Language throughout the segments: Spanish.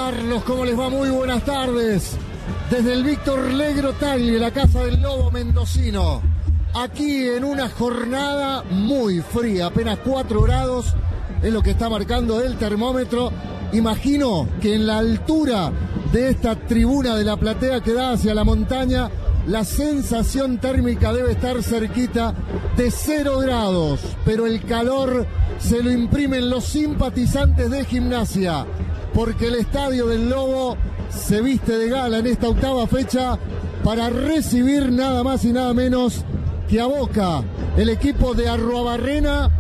saludarlos. ¿Cómo les va? Muy buenas tardes. Desde el Víctor Legro Tagle, la casa del Lobo mendocino. Aquí en una jornada muy fría, apenas 4 grados es lo que está marcando el termómetro. Imagino que en la altura de esta tribuna de la platea que da hacia la montaña, la sensación térmica debe estar cerquita de 0 grados, pero el calor se lo imprimen los simpatizantes de Gimnasia, porque el estadio del Lobo se viste de gala en esta octava fecha para recibir nada más y nada menos que a Boca, el equipo de Arruabarrena,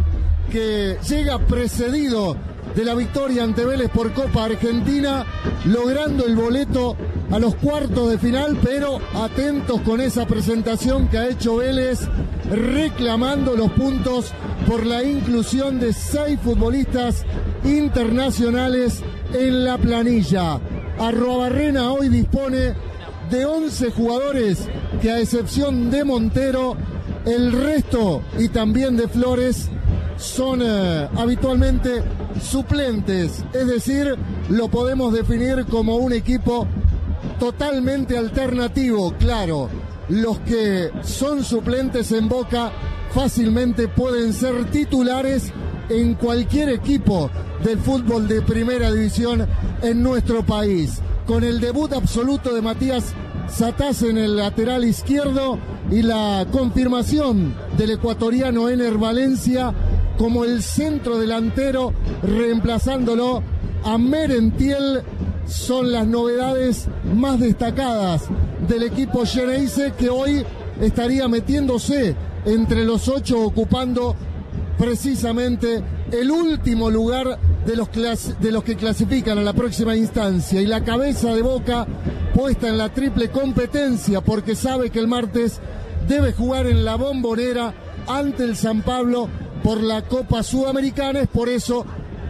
que llega precedido de la victoria ante Vélez por Copa Argentina, logrando el boleto a los cuartos de final, pero atentos con esa presentación que ha hecho Vélez, reclamando los puntos por la inclusión de 6 futbolistas internacionales en la planilla. Arruabarrena hoy dispone de 11 jugadores que, a excepción de Montero, el resto y también de Flores son habitualmente suplentes, es decir, lo podemos definir como un equipo totalmente alternativo. Claro, los que son suplentes en Boca fácilmente pueden ser titulares en cualquier equipo del fútbol de primera división en nuestro país. Con el debut absoluto de Matías Satás en el lateral izquierdo y la confirmación del ecuatoriano Ener Valencia como el centro delantero, reemplazándolo a Merentiel, son las novedades más destacadas del equipo Xeneize, que hoy estaría metiéndose entre los 8, ocupando precisamente el último lugar de los que clasifican a la próxima instancia, y la cabeza de Boca puesta en la triple competencia, porque sabe que el martes debe jugar en la Bombonera ante el San Pablo por la Copa Sudamericana. Es por eso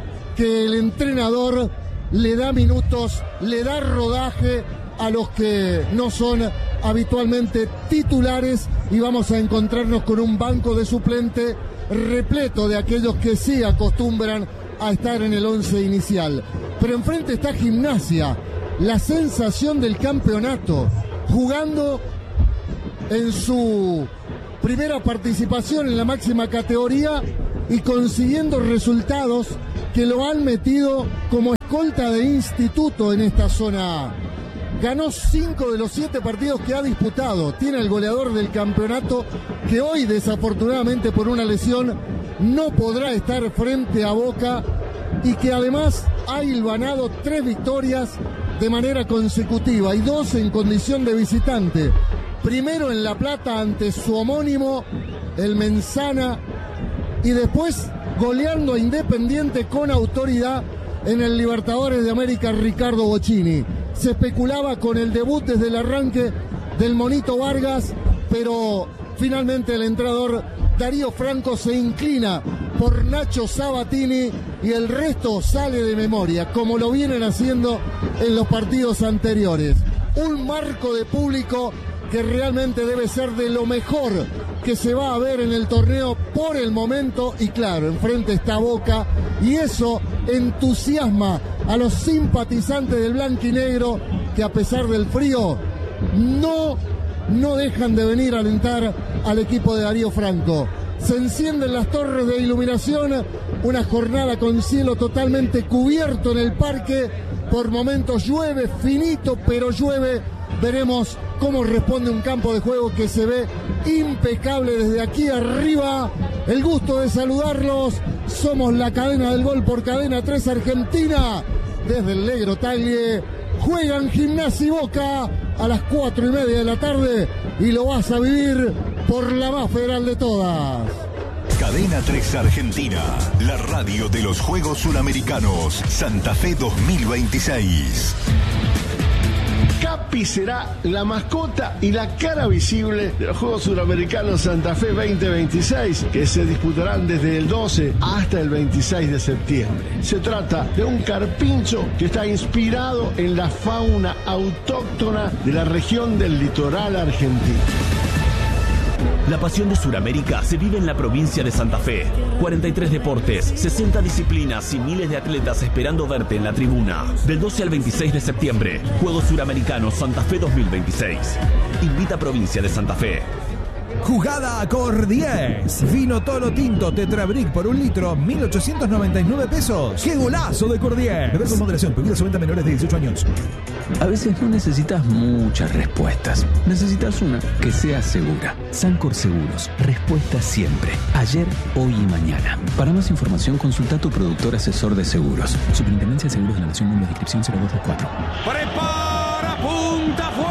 que el entrenador le da minutos, le da rodaje a los que no son habitualmente titulares, y vamos a encontrarnos con un banco de suplente repleto de aquellos que sí acostumbran a estar en el 11 inicial. Pero enfrente está Gimnasia, la sensación del campeonato, jugando en su primera participación en la máxima categoría y consiguiendo resultados que lo han metido como escolta de instituto en esta zona A. Ganó 5 de los 7 partidos que ha disputado. Tiene el goleador del campeonato, que hoy desafortunadamente por una lesión no podrá estar frente a Boca, y que además ha hilvanado 3 victorias de manera consecutiva y 2 en condición de visitante. Primero en La Plata ante su homónimo, el Menzana, y después goleando a Independiente con autoridad en el Libertadores de América Ricardo Bocchini. Se especulaba con el debut desde el arranque del Monito Vargas, pero finalmente el entrenador Darío Franco se inclina por Nacho Sabatini, y el resto sale de memoria, como lo vienen haciendo en los partidos anteriores. Un marco de público que realmente debe ser de lo mejor que se va a ver en el torneo por el momento, y claro, enfrente está Boca, y eso entusiasma a los simpatizantes del blanquinegro, que a pesar del frío no dejan de venir a alentar al equipo de Darío Franco. Se encienden las torres de iluminación, una jornada con cielo totalmente cubierto en el parque. Por momentos llueve, finito, pero llueve. Veremos cómo responde un campo de juego que se ve impecable desde aquí arriba. El gusto de saludarlos. Somos la cadena del gol por Cadena 3 Argentina. Desde el Legro Tagle juegan Gimnasia y Boca a las 4:30 de la tarde, y lo vas a vivir por la más federal de todas. Cadena 3 Argentina, la radio de los Juegos Suramericanos Santa Fe 2026. Capi será la mascota y la cara visible de los Juegos Suramericanos Santa Fe 2026, que se disputarán desde el 12 hasta el 26 de septiembre. Se trata de un carpincho que está inspirado en la fauna autóctona de la región del litoral argentino. La pasión de Sudamérica se vive en la provincia de Santa Fe. 43 deportes, 60 disciplinas y miles de atletas esperando verte en la tribuna. Del 12 al 26 de septiembre, Juegos Suramericanos Santa Fe 2026. Invita a Provincia de Santa Fe. Jugada a Cordies. Vino Tolo Tinto Tetrabric por 1 litro, 1.899 pesos. ¡Qué golazo de Cordies! Beber con moderación, prohibido su venta a menores de 18 años. A veces no necesitas muchas respuestas. Necesitas una que sea segura. Sancor Seguros. Respuesta siempre. Ayer, hoy y mañana. Para más información, consulta a tu productor asesor de seguros. Superintendencia de Seguros de la Nación, número de inscripción 0224. ¡Prepara! ¡Punta fue!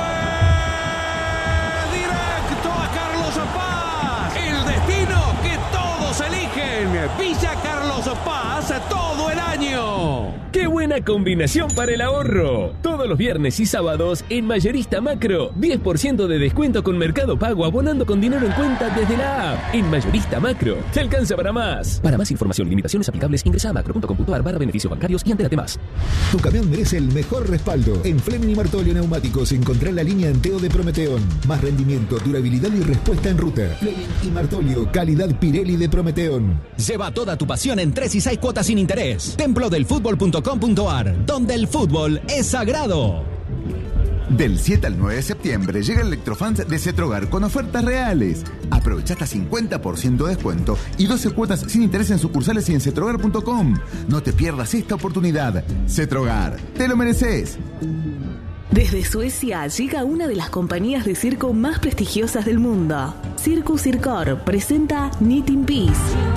Villa Carlos Paz todo el año. ¡Qué buena combinación para el ahorro! Todos los viernes y sábados en Mayorista Macro, 10% de descuento con Mercado Pago abonando con dinero en cuenta desde la app. En Mayorista Macro, te alcanza para más. Para más información y limitaciones aplicables, ingresa a macro.com.ar/beneficios bancarios y entérate más. Tu camión merece el mejor respaldo. En Fleming y Martolio Neumáticos encontrá la línea Enteo de Prometeón. Más rendimiento, durabilidad y respuesta en ruta. Fleming y Martolio, calidad Pirelli de Prometeón. Lleva toda tu pasión en 3 y 6 cuotas sin interés. Templodelfutbol.com.ar, donde el fútbol es sagrado. Del 7 al 9 de septiembre llega el Electrofans de Cetrogar con ofertas reales. Aprovecha hasta 50% de descuento y 12 cuotas sin interés en sucursales y en cetrogar.com. No te pierdas esta oportunidad. Cetrogar, te lo mereces. Desde Suecia llega una de las compañías de circo más prestigiosas del mundo. Circus Circor presenta Knit in Peace.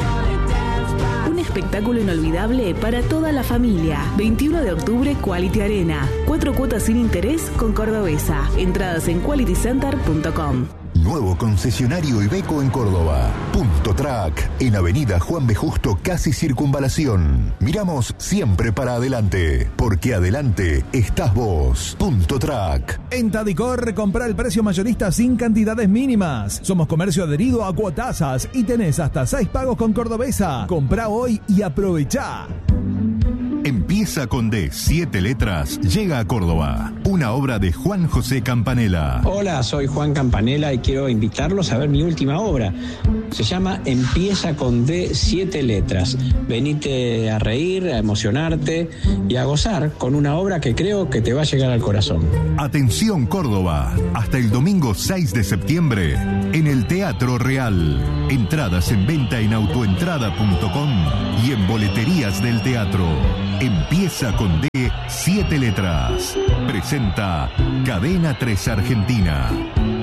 Un espectáculo inolvidable para toda la familia. 21 de octubre, Quality Arena. 4 cuotas sin interés con Cordobesa. Entradas en qualitycenter.com. Nuevo concesionario Iveco en Córdoba. Punto Track, en Avenida Juan B. Justo, casi Circunvalación. Miramos siempre para adelante, porque adelante estás vos. Punto Track. En Tadicor, compra el precio mayorista sin cantidades mínimas. Somos comercio adherido a Cuotasas y tenés hasta 6 pagos con Cordobesa. Comprá hoy y aprovechá. Empieza con D, 7 letras, llega a Córdoba. Una obra de Juan José Campanella. Hola, soy Juan Campanella y quiero invitarlos a ver mi última obra. Se llama Empieza con D, 7 letras. Venite a reír, a emocionarte y a gozar con una obra que creo que te va a llegar al corazón. Atención Córdoba, hasta el domingo 6 de septiembre en el Teatro Real. Entradas en venta en autoentrada.com y en boleterías del teatro. Empieza con D, 7 letras. Presenta Cadena 3 Argentina.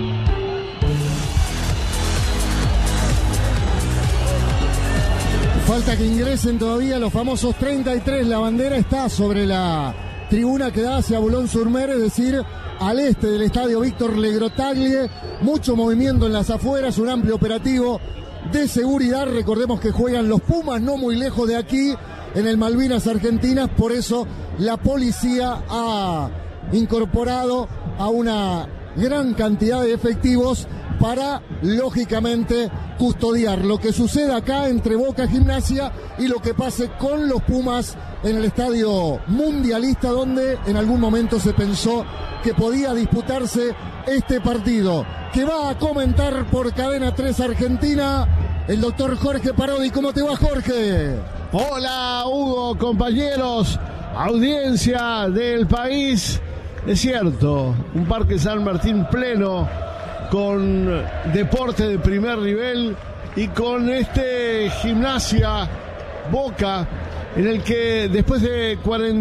Falta que ingresen todavía los famosos 33. La bandera está sobre la tribuna que da hacia Boulogne-sur-Mer, es decir, al este del estadio Víctor Legrotaglie. Mucho movimiento en las afueras, un amplio operativo de seguridad. Recordemos que juegan los Pumas no muy lejos de aquí, en el Malvinas Argentinas. Por eso la policía ha incorporado a una gran cantidad de efectivos para, lógicamente, custodiar lo que suceda acá entre Boca Gimnasia y lo que pase con los Pumas en el estadio mundialista, donde en algún momento se pensó que podía disputarse este partido, que va a comentar por Cadena 3 Argentina el doctor Jorge Parodi. ¿Cómo te va, Jorge? Hola, Hugo, compañeros, audiencia del país. Es cierto, un Parque San Martín pleno, con deporte de primer nivel y con este Gimnasia Boca, en el que después de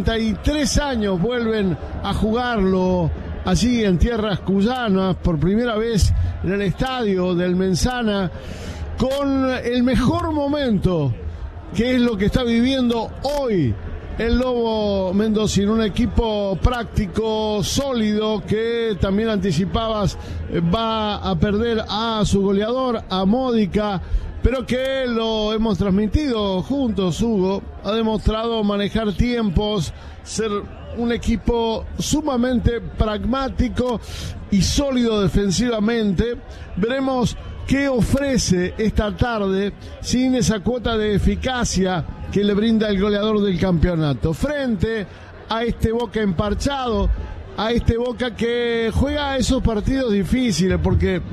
43 años vuelven a jugarlo allí en tierras cuyanas, por primera vez en el estadio del Mensana, con el mejor momento, que es lo que está viviendo hoy el Lobo mendocino, un equipo práctico, sólido, que también anticipabas va a perder a su goleador, a Módica, pero que lo hemos transmitido juntos. Hugo ha demostrado manejar tiempos, ser un equipo sumamente pragmático y sólido defensivamente. Veremos qué ofrece esta tarde sin esa cuota de eficacia que le brinda el goleador del campeonato, frente a este Boca emparchado, a este Boca que juega esos partidos difíciles, porque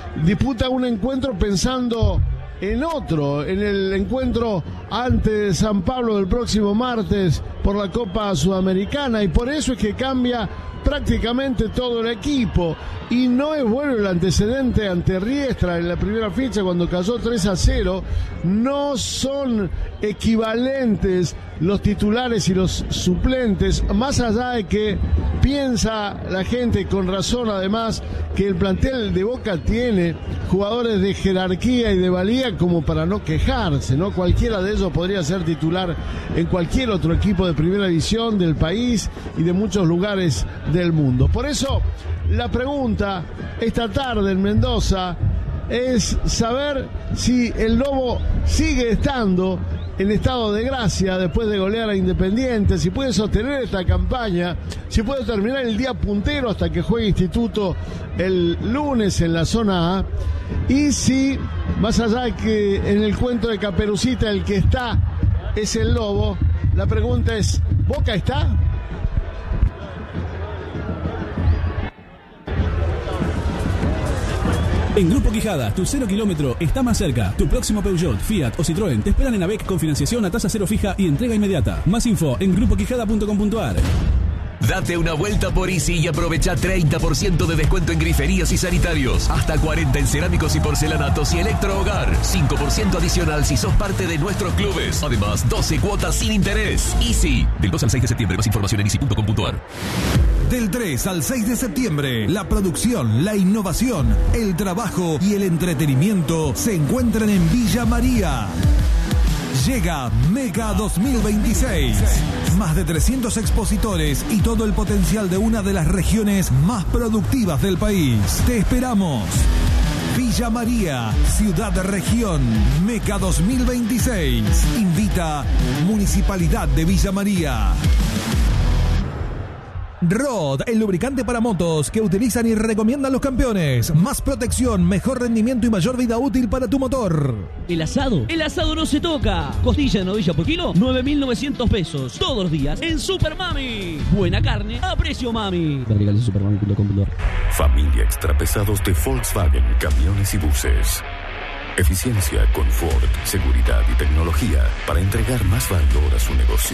disputa un encuentro pensando en otro, en el encuentro ante San Pablo del próximo martes por la Copa Sudamericana, y por eso es que cambia prácticamente todo el equipo. Y no es bueno el antecedente ante Riestra en la primera fecha cuando cayó 3-0. No son equivalentes los titulares y los suplentes, más allá de que piensa la gente, con razón además, que el plantel de Boca tiene jugadores de jerarquía y de valía como para no quejarse, ¿no? Cualquiera de ellos podría ser titular en cualquier otro equipo de primera división del país y de muchos lugares del mundo. Por eso la pregunta esta tarde en Mendoza es saber si el Lobo sigue estando en estado de gracia después de golear a Independiente, si puede sostener esta campaña, si puede terminar el día puntero hasta que juegue Instituto el lunes en la zona A, y si, más allá de que en el cuento de Caperucita el que está es el Lobo, la pregunta es, ¿Boca está? En Grupo Quijada, tu 0 kilómetro está más cerca. Tu próximo Peugeot, Fiat o Citroën te esperan en ABEC con financiación a tasa cero fija y entrega inmediata. Más info en grupoquijada.com.ar. Date una vuelta por Easy y aprovecha 30% de descuento en griferías y sanitarios. Hasta 40 en cerámicos y porcelanatos y electrohogar. 5% adicional si sos parte de nuestros clubes. Además, 12 cuotas sin interés. Easy. Del 2 al 6 de septiembre. Más información en easy.com.ar. Del 3 al 6 de septiembre, la producción, la innovación, el trabajo y el entretenimiento se encuentran en Villa María. Llega Mega 2026. Más de 300 expositores y todo el potencial de una de las regiones más productivas del país. Te esperamos. Villa María, Ciudad Región, Mega 2026. Invita Municipalidad de Villa María. Rod, el lubricante para motos que utilizan y recomiendan los campeones. Más protección, mejor rendimiento y mayor vida útil para tu motor. El asado no se toca. Costilla de novilla por kilo, 9.900 pesos. Todos los días en Super Mami. Buena carne a precio mami. Familia extrapesados de Volkswagen, camiones y buses. Eficiencia, confort, seguridad y tecnología para entregar más valor a su negocio.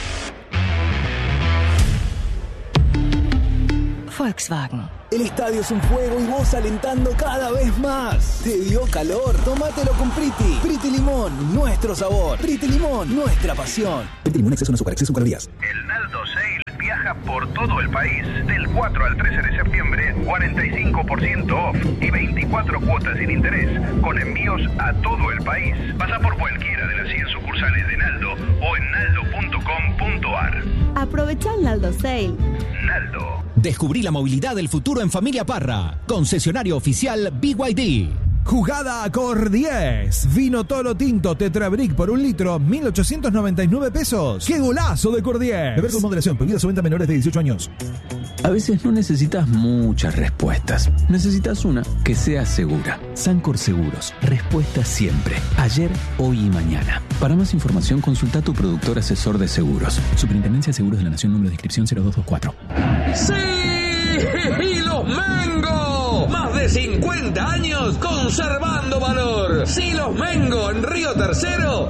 Volkswagen. El estadio es un juego y vos alentando cada vez más. ¿Te dio calor? Tómatelo con Priti. Priti Limón, nuestro sabor. Priti Limón, nuestra pasión. Priti Limón, exceso en azúcar, exceso en calorías. El Naldo Sale viaja por todo el país. Del 4 al 13 de septiembre, 45% off y 24 cuotas sin interés, con envíos a todo el país. Pasa por cualquiera de las 100 sucursales de Naldo o en naldo.com.ar. Aprovecha el Naldo Sale. Naldo. Descubrí la movilidad del futuro en Familia Parra. Concesionario oficial BYD. Jugada Cor 10. Vino Toro Tinto Tetrabric por 1 litro, 1.899 pesos. ¡Qué golazo de Cor 10! Beber con moderación. Prohibida su venta a menores de 18 años. A veces no necesitas muchas respuestas. Necesitas una que sea segura. Sancor Seguros. Respuesta siempre. Ayer, hoy y mañana. Para más información, consulta a tu productor asesor de seguros. Superintendencia de Seguros de la Nación, número de inscripción 0224. ¡Sí! ¡Y los Mengo! Más de 50 años conservando valor. Silos Mengo en Río Tercero,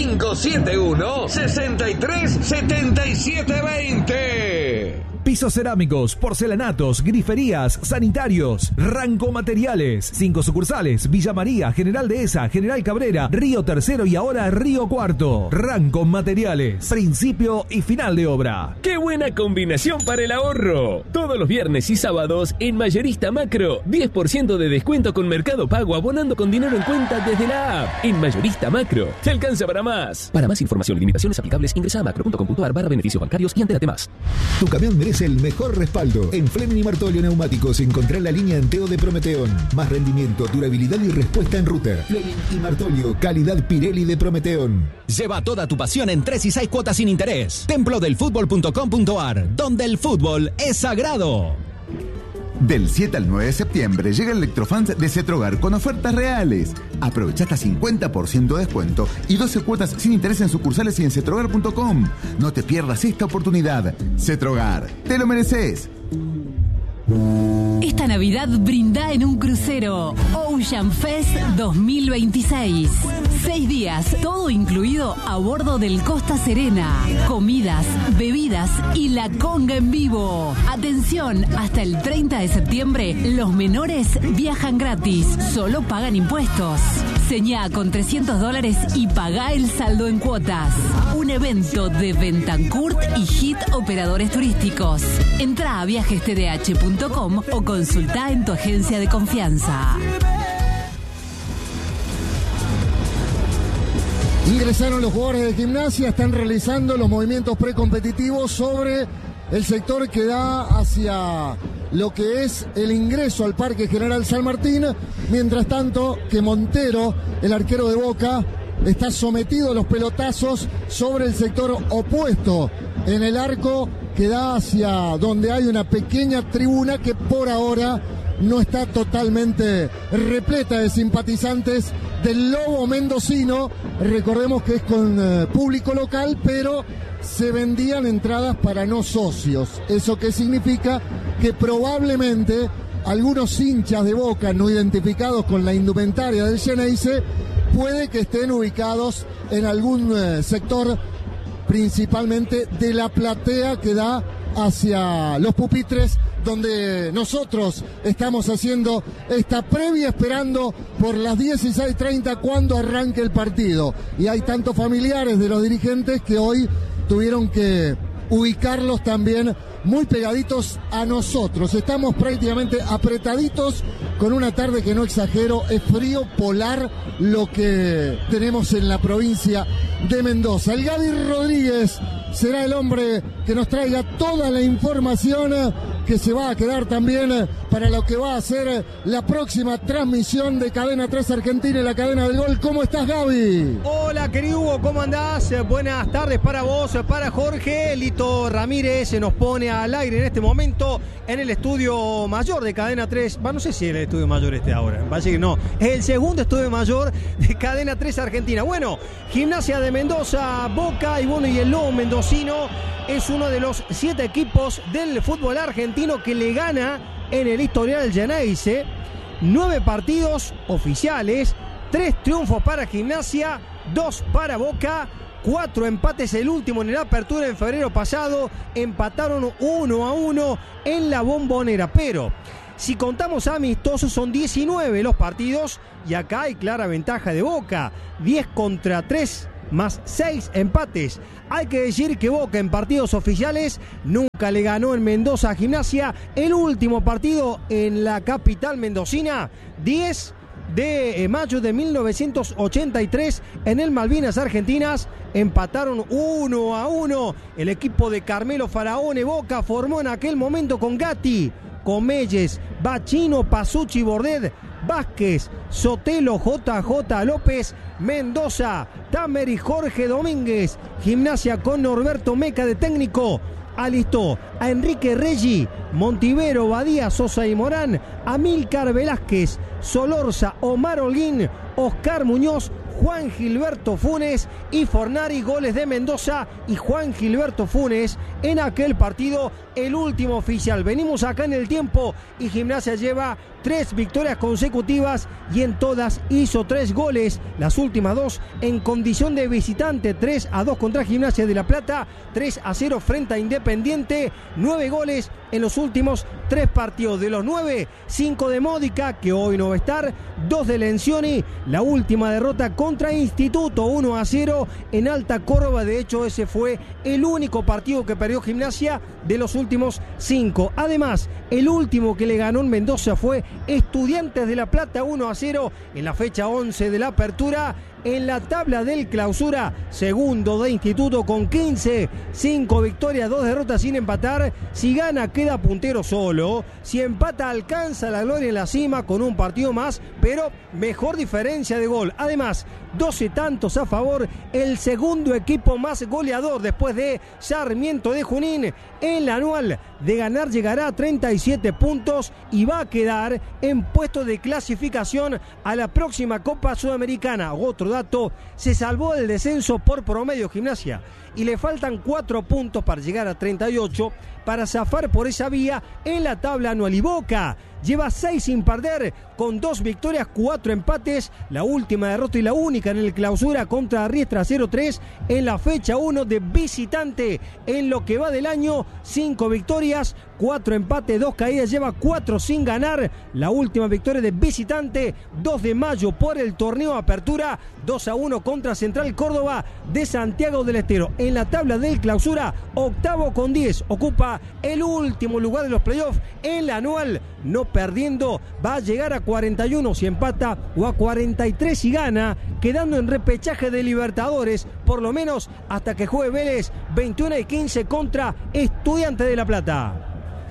3571-637720. Pisos cerámicos, porcelanatos, griferías, sanitarios, Ranco Materiales. 5 sucursales: Villa María, General Dehesa, General Cabrera, Río Tercero y ahora Río Cuarto. Ranco Materiales, principio y final de obra. ¡Qué buena combinación para el ahorro! Todos los viernes y sábados en Mayorista Macro, 10% de descuento con Mercado Pago abonando con dinero en cuenta desde la app. En Mayorista Macro, te alcanza para más. Para más información y limitaciones aplicables, ingresa a macro.com.ar/beneficios bancarios y entérate más. Tu camión merece el mejor respaldo. En Fleming y Martolio Neumáticos encontrá la línea Enteo de Prometeón. Más rendimiento, durabilidad y respuesta en ruta. Fleming y Martolio, calidad Pirelli de Prometeón. Lleva toda tu pasión en 3 y 6 cuotas sin interés. Templodelfutbol.com.ar, donde el fútbol es sagrado. Del 7 al 9 de septiembre llega el Electrofans de Cetrogar con ofertas reales. Aprovecha hasta 50% de descuento y 12 cuotas sin interés en sucursales y en cetrogar.com. No te pierdas esta oportunidad. Cetrogar, te lo mereces. Esta Esta Navidad brinda en un crucero. Ocean Fest 2026. 6 días, todo incluido a bordo del Costa Serena. Comidas, bebidas y la conga en vivo. Atención, hasta el 30 de septiembre, los menores viajan gratis. Solo pagan impuestos. Señá con $300 y pagá el saldo en cuotas. Un evento de Bentancourt y Hit Operadores Turísticos. Entrá a viajestdh.com o consultá en tu agencia de confianza. Ingresaron los jugadores de Gimnasia, están realizando los movimientos precompetitivos sobre el sector que da hacia lo que es el ingreso al Parque General San Martín. Mientras tanto, que Montero, el arquero de Boca, está sometido a los pelotazos sobre el sector opuesto en el arco que da hacia donde hay una pequeña tribuna que por ahora no está totalmente repleta de simpatizantes del Lobo mendocino. Recordemos que es con público local, pero se vendían entradas para no socios. ¿Eso qué significa? Que probablemente algunos hinchas de Boca no identificados con la indumentaria del Xeneize puede que estén ubicados en algún sector, principalmente de la platea que da hacia los pupitres, donde nosotros estamos haciendo esta previa esperando por las 16:30 cuando arranque el partido. Y hay tantos familiares de los dirigentes que hoy tuvieron que ubicarlos también muy pegaditos a nosotros. Estamos prácticamente apretaditos con una tarde que no exagero, es frío polar lo que tenemos en la provincia de Mendoza. El Gaby Rodríguez será el hombre que nos traiga toda la información que se va a quedar también para lo que va a ser la próxima transmisión de Cadena 3 Argentina y la cadena del gol. ¿Cómo estás, Gaby? Hola, querido Hugo, ¿cómo andás? Buenas tardes para vos, para Jorge. Lito Ramírez se nos pone al aire en este momento en el estudio mayor de Cadena 3. No sé si es el estudio mayor ahora, me parece que no. Es el segundo estudio mayor de Cadena 3 Argentina. Bueno, Gimnasia de Mendoza, Boca y el Lobo mendocino es uno de los 7 equipos del fútbol argentino que le gana en el historial del Xeneize. 9 partidos oficiales, 3 triunfos para Gimnasia, 2 para Boca, 4 empates, el último en la apertura en febrero pasado, empataron 1-1 en la Bombonera, pero si contamos amistosos son 19 los partidos y acá hay clara ventaja de Boca, 10-3 más 6 empates. Hay que decir que Boca en partidos oficiales nunca le ganó en Mendoza a Gimnasia. El último partido en la capital mendocina, 10 de mayo de 1983 en el Malvinas Argentinas, empataron 1-1. El equipo de Carmelo Faraone Boca formó en aquel momento con Gatti, Comelles, Bachino, Pasucci, Bordet, Vázquez, Sotelo, JJ López, Mendoza, Tamer y Jorge Domínguez. Gimnasia con Norberto Meca de técnico. Alistó a Enrique Reggi, Montivero, Badía, Sosa y Morán, Amílcar Velázquez, Solorza, Omar Holguín, Oscar Muñoz, Juan Gilberto Funes y Fornari. Goles de Mendoza y Juan Gilberto Funes en aquel partido, el último oficial. Venimos acá en el tiempo y Gimnasia lleva 3 victorias consecutivas y en todas hizo 3 goles, las últimas 2 en condición de visitante, 3-2 contra Gimnasia de La Plata, 3-0 frente a Independiente, 9 goles en los últimos 3 partidos. De los 9, 5 de Módica, que hoy no va a estar, 2 de Lencioni, la última derrota contra Instituto, 1-0 en Alta Córdoba. De hecho, ese fue el único partido que perdió Gimnasia de los últimos 5. Además, el último que le ganó en Mendoza fue Estudiantes de La Plata, 1-0 en la fecha 11 de la apertura. En la tabla del clausura, segundo de Instituto con 15, 5 victorias, 2 derrotas sin empatar. Si gana queda puntero solo, si empata alcanza la gloria en la cima con un partido más, pero mejor diferencia de gol. Además, 12 tantos a favor, el segundo equipo más goleador después de Sarmiento de Junín. En la anual de ganar llegará a 37 puntos y va a quedar en puesto de clasificación a la próxima Copa Sudamericana. Otro dato, se salvó del descenso por promedio Gimnasia y le faltan 4 puntos para llegar a 38 para zafar por esa vía en la tabla anual. Y Boca lleva 6 sin perder, con 2 victorias, 4 empates. La última derrota y la única en el Clausura contra Riestra 0-3 en la fecha 1 de visitante. En lo que va del año, 5 victorias, 4 empates, 2 caídas, lleva 4 sin ganar. La última victoria de visitante, 2 de mayo por el torneo Apertura, 2-1 contra Central Córdoba de Santiago del Estero. En la tabla del Clausura, octavo con 10, ocupa el último lugar de los playoffs. En la anual, no perdiendo, va a llegar a 41 si empata o a 43 si gana, quedando en repechaje de Libertadores, por lo menos hasta que juegue Vélez 21-15 contra Estudiantes de La Plata.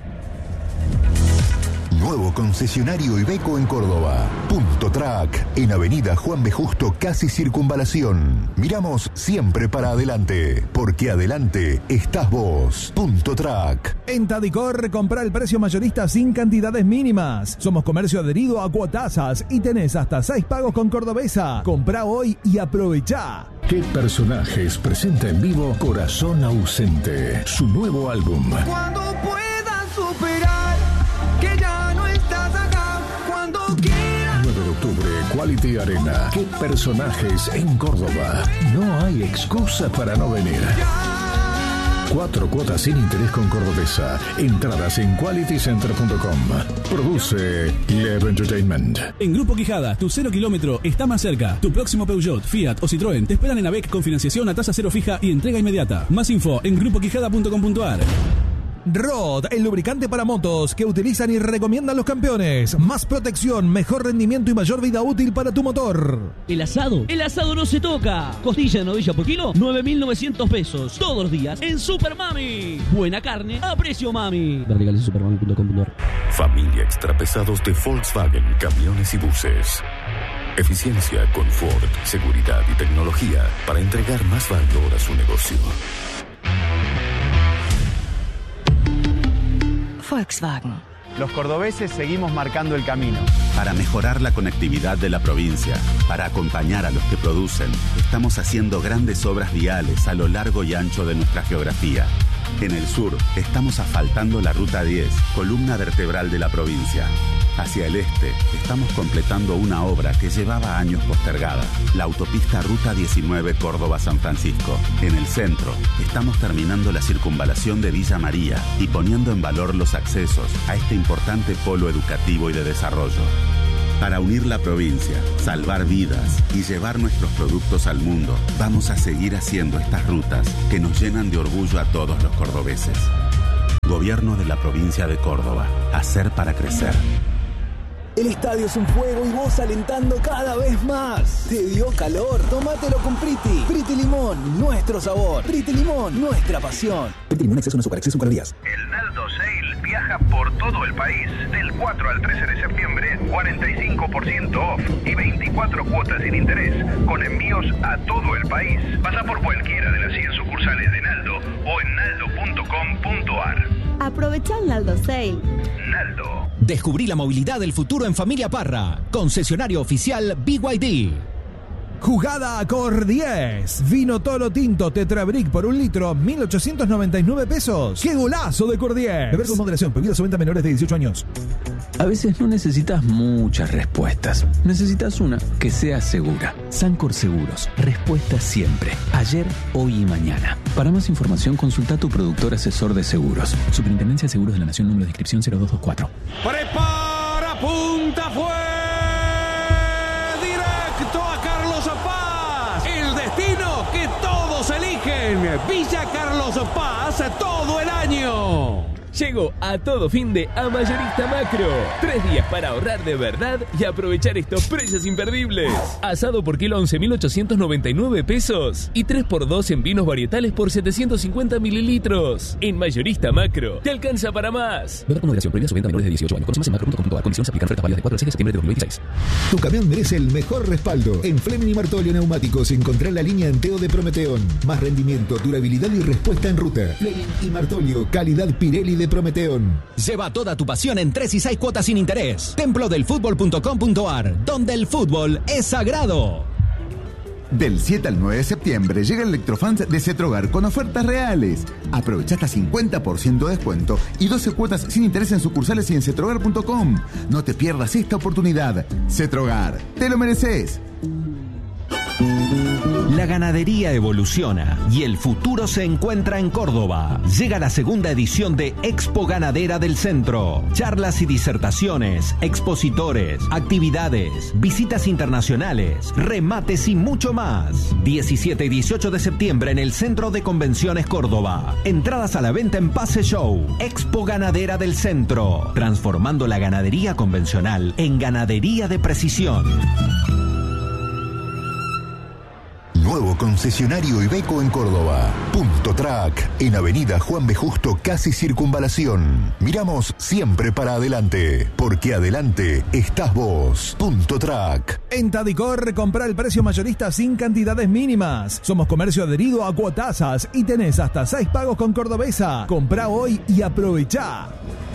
Nuevo concesionario Iveco en Córdoba. Punto Track, en Avenida Juan B. Justo, casi Circunvalación. Miramos siempre para adelante, porque adelante estás vos. Punto Track. En Tadicor, compra el precio mayorista sin cantidades mínimas. Somos comercio adherido a Cuotasas y tenés hasta 6 pagos con Cordobesa. Comprá hoy y aprovechá. ¿Qué personajes presenta en vivo Corazón Ausente? Su nuevo álbum. Cuando puedas superar que ya no estás acá, cuando quieras. 9 de octubre, Quality Arena. ¿Qué personajes en Córdoba? No hay excusa para no venir. 4 cuotas sin interés con Cordobesa. Entradas en qualitycenter.com. Produce Lev Entertainment. En Grupo Quijada, tu 0 kilómetro está más cerca. Tu próximo Peugeot, Fiat o Citroën te esperan en AVEC con financiación a tasa cero fija y entrega inmediata. Más info en grupoquijada.com.ar. Rod, el lubricante para motos que utilizan y recomiendan los campeones. Más protección, mejor rendimiento y mayor vida útil para tu motor. El asado no se toca. Costilla de novilla por kilo, 9.900 pesos. Todos los días en Super Mami. Buena carne a precio mami. Verticales en supermami.com.ar. Familia extrapesados de Volkswagen, camiones y buses. Eficiencia, confort, seguridad y tecnología para entregar más valor a su negocio. Volkswagen. Los cordobeses seguimos marcando el camino. Para mejorar la conectividad de la provincia, para acompañar a los que producen, estamos haciendo grandes obras viales a lo largo y ancho de nuestra geografía. En el sur, estamos asfaltando la Ruta 10, columna vertebral de la provincia. Hacia el este, estamos completando una obra que llevaba años postergada, la autopista Ruta 19 Córdoba-San Francisco. En el centro, estamos terminando la circunvalación de Villa María y poniendo en valor los accesos a este importante polo educativo y de desarrollo. Para unir la provincia, salvar vidas y llevar nuestros productos al mundo, vamos a seguir haciendo estas rutas que nos llenan de orgullo a todos los cordobeses. Gobierno de la provincia de Córdoba. Hacer para crecer. El estadio es un fuego y vos alentando cada vez más. ¿Te dio calor? Tómatelo con Priti. Priti Limón, nuestro sabor. Priti Limón, nuestra pasión. Priti Limón, exceso no azúcar, exceso con días. El Naldo Sale viaja por todo el país. Del 4 al 13 de septiembre, 45% off y 24 cuotas sin interés, con envíos a todo el país. Pasa por cualquiera de las 100 sucursales de Naldo o en naldo.com.ar. Aprovechá el Naldo Sale. Naldo. Descubrí la movilidad del futuro en Familia Parra. Concesionario oficial BYD. Jugada a Cor 10. Vino Toro Tinto Tetra Brick por 1 litro, 1.899 pesos. ¡Qué golazo de Cor 10! Beber con moderación. Bebidas o venta menores de 18 años. A veces no necesitas muchas respuestas. Necesitas una que sea segura. Sancor Seguros. Respuesta siempre. Ayer, hoy y mañana. Para más información, consulta a tu productor asesor de seguros. Superintendencia de Seguros de la Nación, número de inscripción 0224. Prepara, punta, fue directo a Carlos Paz. El destino que todos eligen. Villa Carlos Paz todo el año. Llegó a todo fin de a Mayorista Macro. 3 días para ahorrar de verdad y aprovechar estos precios imperdibles. Asado por kilo 11.899 pesos y 3x2 en vinos varietales por 750 mililitros. En Mayorista Macro te alcanza para más. Beber con moderación. Prohibida su venta a menores de 18 años. Conoce más en macro.com.ar. Condiciones aplican. Ofertas válidas de 4 al 6 de septiembre de 2026. Tu camión merece el mejor respaldo. En Fleming y Martolio Neumáticos encontrá la línea Enteo de Prometeón. Más rendimiento, durabilidad y respuesta en ruta. Fleming y Martolio, calidad Pirelli de Prometeón. Lleva toda tu pasión en 3 y 6 cuotas sin interés. Templodelfutbol.com.ar, donde el fútbol es sagrado. Del 7 al 9 de septiembre llega el Electrofans de Cetrogar con ofertas reales. Aprovecha hasta 50% de descuento y 12 cuotas sin interés en sucursales y en cetrogar.com. No te pierdas esta oportunidad. Cetrogar, te lo mereces. La ganadería evoluciona y el futuro se encuentra en Córdoba. Llega la segunda edición de Expo Ganadera del Centro. Charlas y disertaciones, expositores, actividades, visitas internacionales, remates y mucho más. 17 y 18 de septiembre en el Centro de Convenciones Córdoba. Entradas a la venta en Pase Show. Expo Ganadera del Centro. Transformando la ganadería convencional en ganadería de precisión. Nuevo concesionario Iveco en Córdoba. Punto Track, en Avenida Juan B. Justo, casi Circunvalación. Miramos siempre para adelante, porque adelante estás vos. Punto Track. En Tadicor, compra el precio mayorista sin cantidades mínimas. Somos comercio adherido a cuotasas y tenés hasta 6 pagos con Cordobesa. Comprá hoy y aprovechá.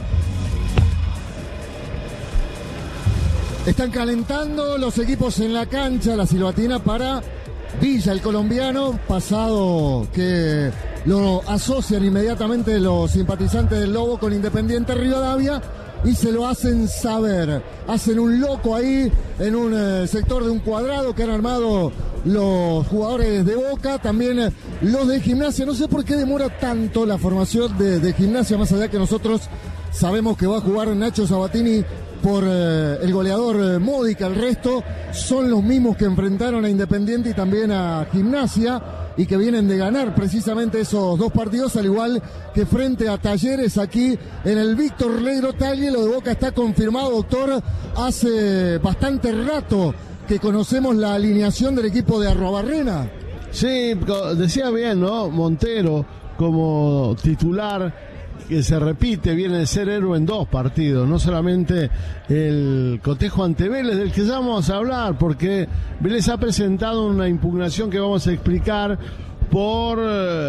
Están calentando los equipos en la cancha, la silbatina para Villa, el colombiano, pasado que lo asocian inmediatamente los simpatizantes del Lobo con Independiente Rivadavia y se lo hacen saber. Hacen un loco ahí en un sector de un cuadrado que han armado los jugadores de Boca, también los de Gimnasia. No sé por qué demora tanto la formación de Gimnasia, más allá que nosotros sabemos que va a jugar Nacho Sabatini por el goleador Módica. El resto son los mismos que enfrentaron a Independiente y también a Gimnasia y que vienen de ganar precisamente esos dos partidos, al igual que frente a Talleres aquí en el Víctor Legro Tagle. Lo de Boca está confirmado, doctor. Hace bastante rato que conocemos la alineación del equipo de Arruabarrena. Sí, decía bien, ¿no? Montero como titular, que se repite, viene de ser héroe en 2 partidos, no solamente el cotejo ante Vélez, del que ya vamos a hablar, porque Vélez ha presentado una impugnación que vamos a explicar por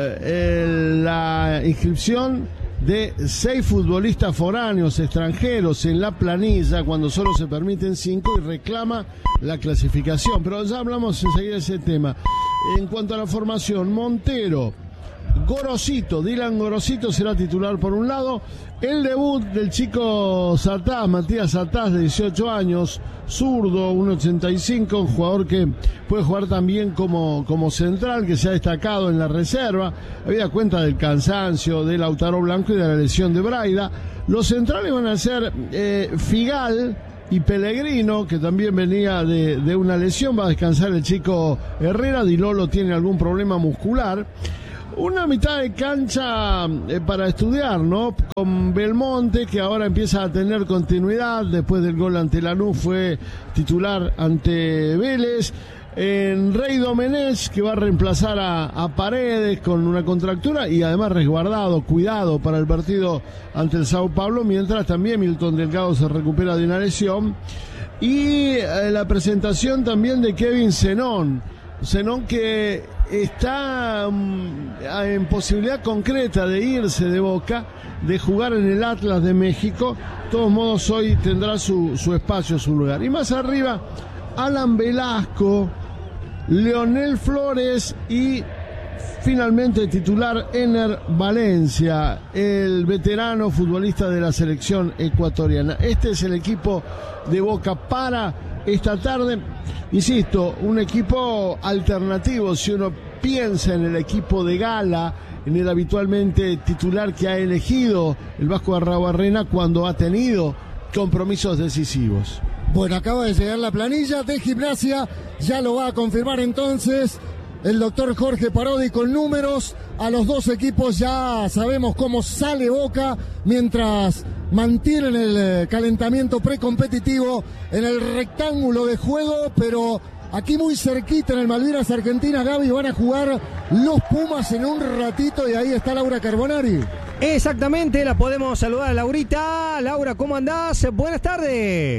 la inscripción de 6 futbolistas foráneos extranjeros en la planilla cuando solo se permiten 5 y reclama la clasificación, pero ya hablamos enseguida de ese tema. En cuanto a la formación, Montero, Gorosito, Dylan Gorosito será titular por un lado. El debut del chico Sataz, Matías Sataz, de 18 años, zurdo, 1.85, un jugador que puede jugar también como central, que se ha destacado en la reserva, habida cuenta del cansancio de Lautaro Blanco y de la lesión de Braida. Los centrales van a ser Figal y Pellegrino, que también venía de una lesión, va a descansar el chico Herrera. Di Lolo tiene algún problema muscular. Una mitad de cancha para estudiar, ¿no? Con Belmonte, que ahora empieza a tener continuidad, después del gol ante Lanús fue titular ante Vélez. En Rey Domenech, que va a reemplazar a Paredes con una contractura y además resguardado, cuidado para el partido ante el Sao Paulo, mientras también Milton Delgado se recupera de una lesión. Y la presentación también de Kevin Zenón que está en posibilidad concreta de irse de Boca, de jugar en el Atlas de México. De todos modos, hoy tendrá su espacio, su lugar. Y más arriba, Alan Velasco, Leonel Flores y finalmente titular Ener Valencia, el veterano futbolista de la selección ecuatoriana. Este es el equipo de Boca para esta tarde. Insisto, un equipo alternativo si uno piensa en el equipo de gala, en el habitualmente titular que ha elegido el Vasco Arruabarrena cuando ha tenido compromisos decisivos. Bueno, acaba de llegar la planilla de Gimnasia, ya lo va a confirmar entonces el doctor Jorge Parodi con números. A los dos equipos ya sabemos cómo sale Boca, mientras mantienen el calentamiento precompetitivo en el rectángulo de juego, pero aquí muy cerquita en el Malvinas Argentina, Gaby, van a jugar los Pumas en un ratito y ahí está Laura Carbonari. Exactamente, la podemos saludar a Laurita. Laura, ¿cómo andás? Buenas tardes.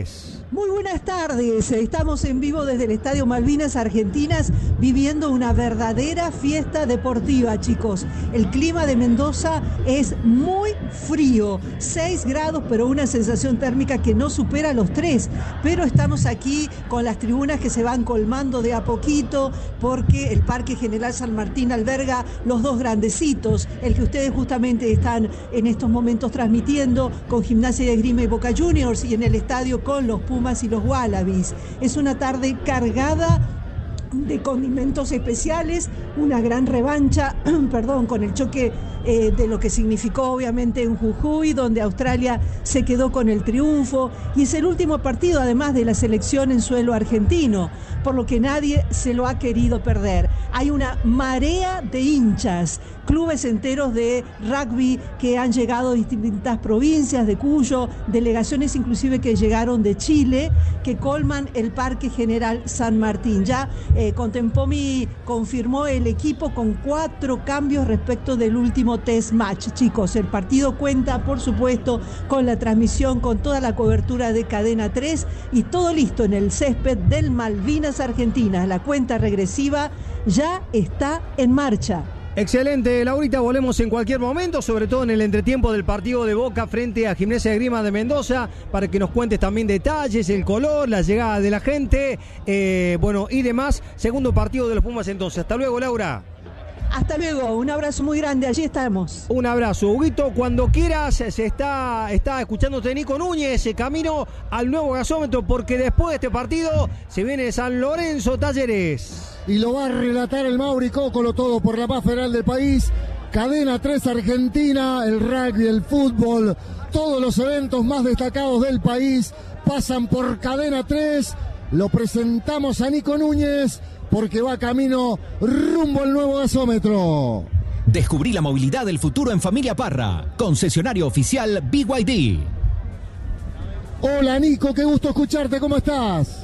Muy buenas tardes, estamos en vivo desde el Estadio Malvinas Argentinas viviendo una verdadera fiesta deportiva, chicos. El clima de Mendoza es muy frío, 6 grados, pero una sensación térmica que no supera los 3. Pero estamos aquí con las tribunas que se van colmando de a poquito porque el Parque General San Martín alberga los dos grandecitos, el que ustedes justamente están en estos momentos transmitiendo con Gimnasia de Esgrima y Boca Juniors, y en el estadio con los Pumas y los Wallabies. Es una tarde cargada de condimentos especiales, una gran revancha, con el choque de lo que significó obviamente en Jujuy, donde Australia se quedó con el triunfo, y es el último partido además de la selección en suelo argentino, por lo que nadie se lo ha querido perder. Hay una marea de hinchas, clubes enteros de rugby que han llegado de distintas provincias de Cuyo, delegaciones inclusive que llegaron de Chile, que colman el Parque General San Martín. Ya Contempomi confirmó el equipo con 4 cambios respecto del último test match. Chicos, el partido cuenta, por supuesto, con la transmisión, con toda la cobertura de Cadena 3 y todo listo en el césped del Malvinas Argentinas. La cuenta regresiva ya está en marcha. Excelente, Laurita, volvemos en cualquier momento, sobre todo en el entretiempo del partido de Boca frente a Gimnasia de Esgrima de Mendoza, para que nos cuentes también detalles, el color, la llegada de la gente, y demás. Segundo partido de los Pumas entonces. Hasta luego, Laura. Hasta luego, un abrazo muy grande, allí estamos. Un abrazo, Huguito, cuando quieras. Se está escuchándote Nico Núñez, camino al nuevo gasómetro, porque después de este partido se viene San Lorenzo Talleres. Y lo va a relatar el Mauri Cócolo, todo por la paz federal del país. Cadena 3 Argentina, el rugby, el fútbol, todos los eventos más destacados del país pasan por Cadena 3. Lo presentamos a Nico Núñez porque va camino rumbo al nuevo gasómetro. Descubrí la movilidad del futuro en Familia Parra, concesionario oficial BYD. Hola Nico, qué gusto escucharte, ¿cómo estás?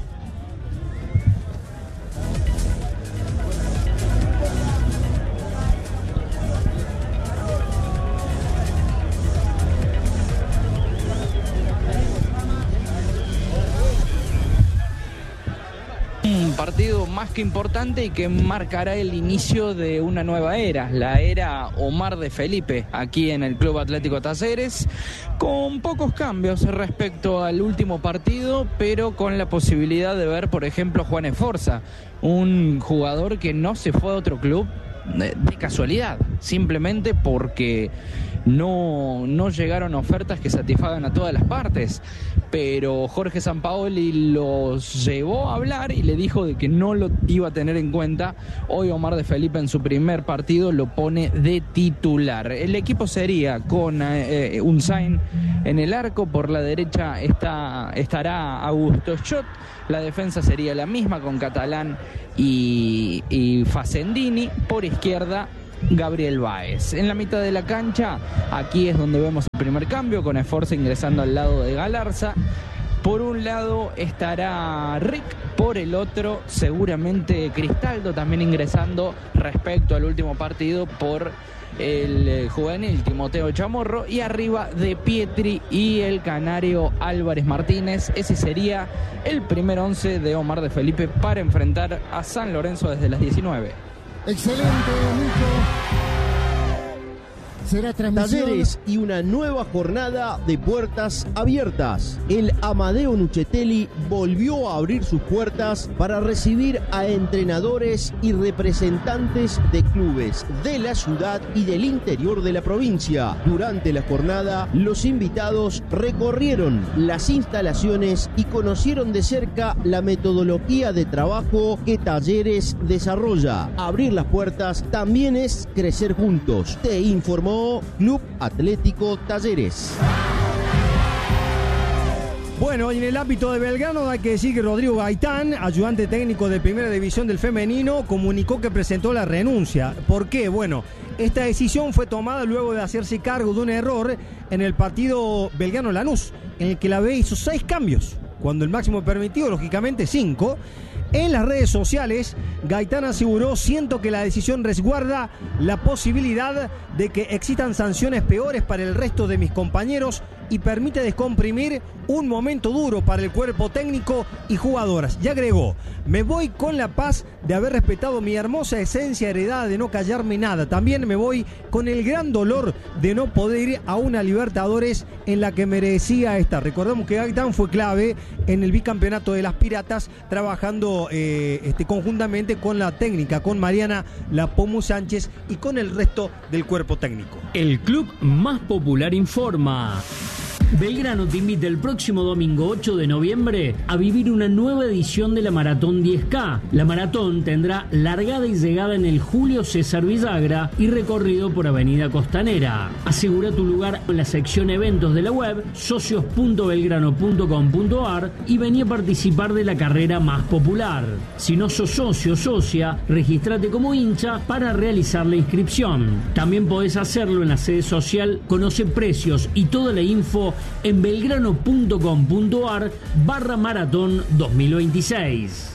Un partido más que importante y que marcará el inicio de una nueva era, la era Omar de Felipe, aquí en el Club Atlético Talleres, con pocos cambios respecto al último partido, pero con la posibilidad de ver, por ejemplo, Juan Esforza, un jugador que no se fue a otro club de casualidad, simplemente porque no llegaron ofertas que satisfagan a todas las partes, pero Jorge Sampaoli los llevó a hablar y le dijo de que no lo iba a tener en cuenta. Hoy Omar de Felipe en su primer partido lo pone de titular. El equipo sería con Unzain en el arco, por la derecha estará Augusto Schott, la defensa sería la misma con Catalán y Facendini, por izquierda Gabriel Báez. En la mitad de la cancha, aquí es donde vemos el primer cambio, con Esforza ingresando al lado de Galarza. Por un lado estará Rick, por el otro seguramente Cristaldo, también ingresando respecto al último partido por el juvenil Timoteo Chamorro, y arriba De Pietri y el canario Álvarez Martínez. Ese sería el primer 11 de Omar de Felipe para enfrentar a San Lorenzo desde las 19. Excelente, Nico. Será transmisión. Talleres y una nueva jornada de puertas abiertas. El Amadeo Nuccetelli volvió a abrir sus puertas para recibir a entrenadores y representantes de clubes de la ciudad y del interior de la provincia. Durante la jornada, los invitados recorrieron las instalaciones y conocieron de cerca la metodología de trabajo que Talleres desarrolla. Abrir las puertas también es crecer juntos. Te informó Club Atlético Talleres. Bueno, y en el ámbito de Belgrano hay que decir que Rodrigo Gaitán, ayudante técnico de Primera División del Femenino, comunicó que presentó la renuncia. ¿Por qué? Bueno, esta decisión fue tomada luego de hacerse cargo de un error en el partido Belgrano-Lanús, en el que la B hizo 6 cambios, cuando el máximo permitido, lógicamente, 5. En las redes sociales, Gaitán aseguró: siento que la decisión resguarda la posibilidad de que existan sanciones peores para el resto de mis compañeros y permite descomprimir un momento duro para el cuerpo técnico y jugadoras. Y agregó: me voy con la paz de haber respetado mi hermosa esencia heredada de no callarme nada. También me voy con el gran dolor de no poder ir a una Libertadores en la que merecía estar. Recordemos que Gaitán fue clave en el bicampeonato de las Piratas, trabajando conjuntamente con la técnica, con Mariana Lapomu Sánchez y con el resto del cuerpo técnico. El club más popular informa. Belgrano te invita el próximo domingo 8 de noviembre a vivir una nueva edición de la Maratón 10K. La maratón tendrá largada y llegada en el Julio César Villagra y recorrido por Avenida Costanera. Asegura tu lugar en la sección eventos de la web socios.belgrano.com.ar y vení a participar de la carrera más popular. Si no sos socio o socia, registrate como hincha para realizar la inscripción. También podés hacerlo en la sede social. Conoce precios y toda la info en belgrano.com.ar/maratón 2026.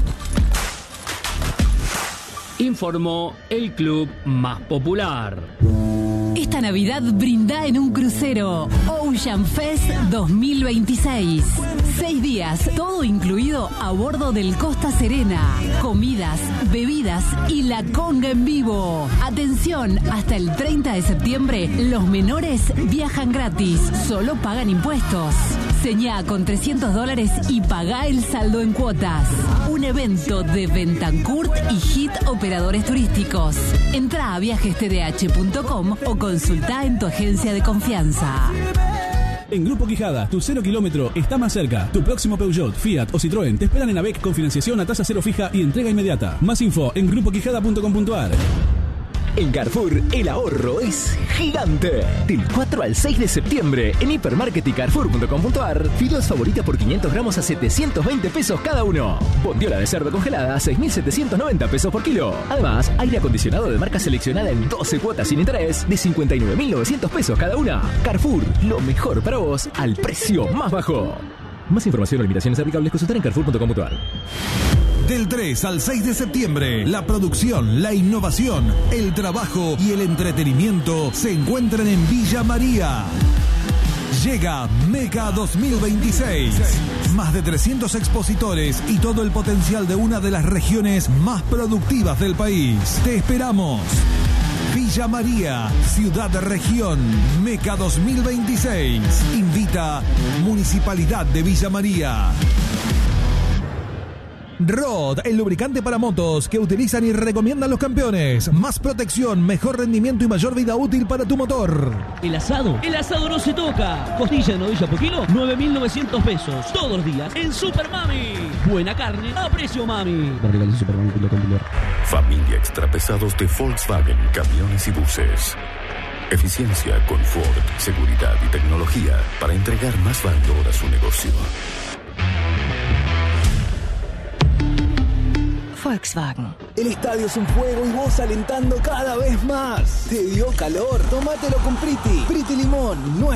Informó el club más popular. Esta Navidad brinda en un crucero Ocean Fest 2026. 6 días, todo incluido a bordo del Costa Serena. Comidas, bebidas y la conga en vivo. Atención, hasta el 30 de septiembre los menores viajan gratis, solo pagan impuestos. Señá con $300 y pagá el saldo en cuotas. Un evento de Bentancurt y Hit Operadores Turísticos. Entrá a viajestdh.com o consultá en tu agencia de confianza. En Grupo Quijada, tu 0 kilómetro está más cerca. Tu próximo Peugeot, Fiat o Citroën te esperan en ABEC con financiación a tasa cero fija y entrega inmediata. Más info en grupoquijada.com.ar. En Carrefour, el ahorro es gigante. Del 4 al 6 de septiembre, en Hipermarket y Carrefour.com.ar, fideos Favorita por 500 gramos a 720 pesos cada uno. Bondiola de cerdo congelada a 6.790 pesos por kilo. Además, aire acondicionado de marca seleccionada en 12 cuotas sin interés de 59.900 pesos cada una. Carrefour, lo mejor para vos al precio más bajo. Más información o limitaciones aplicables consultar en Carrefour.com.ar. Del 3 al 6 de septiembre, la producción, la innovación, el trabajo y el entretenimiento se encuentran en Villa María. Llega MECA 2026. Más de 300 expositores y todo el potencial de una de las regiones más productivas del país. Te esperamos. Villa María, Ciudad de Región, MECA 2026. Invita Municipalidad de Villa María. Rod, el lubricante para motos que utilizan y recomiendan los campeones. Más protección, mejor rendimiento y mayor vida útil para tu motor. El asado no se toca. Costilla de novilla por kilo, 9.900 pesos. Todos los días en Super Mami. Buena carne a precio mami. Familia extrapesados de Volkswagen, camiones y buses. Eficiencia, confort, seguridad y tecnología para entregar más valor a su negocio. Volkswagen. El estadio es un fuego y vos alentando cada vez más. ¿Te dio calor? Tómatelo con Priti. Priti Limón.